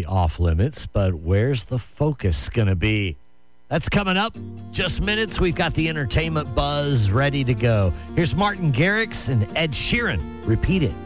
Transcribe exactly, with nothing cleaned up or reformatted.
be off limits, but where's the focus going to be? That's coming up. Just minutes. We've got the entertainment buzz ready to go. Here's Martin Garrix and Ed Sheeran. Repeat It.